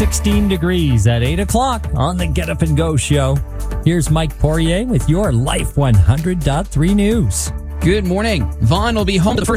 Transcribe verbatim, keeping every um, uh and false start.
sixteen degrees at eight o'clock on the Get Up and Go show. Here's Mike Poirier with your Life one hundred point three news. Good morning. Vaughn will be home for the first